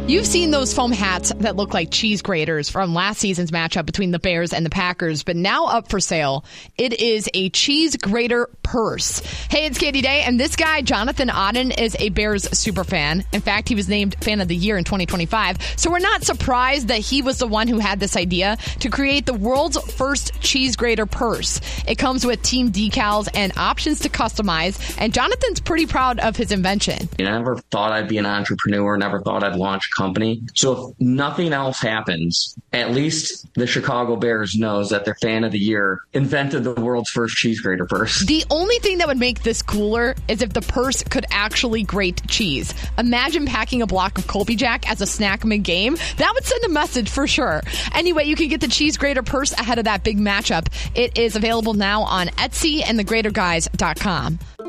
You've seen those foam hats that look like cheese graters from last season's matchup between the Bears and the Packers, but now up for sale, it is a cheese grater purse. Hey, it's Katie Day, and this guy, Jonathan Auden, is a Bears super fan. In fact, he was named Fan of the Year in 2025, so we're not surprised that he was the one who had this idea to create the world's first cheese grater purse. It comes with team decals and options to customize, and Jonathan's pretty proud of his invention. I never thought I'd be an entrepreneur, never thought I'd launch a company. So if nothing else happens, at least the Chicago Bears knows that their Fan of the Year invented the world's first cheese grater purse. The only thing that would make this cooler is if the purse could actually grate cheese. Imagine packing a block of Colby Jack as a snack mid-game. That would send a message for sure. Anyway, you can get the cheese grater purse ahead of that big matchup. It is available now on Etsy and thegraterguys.com.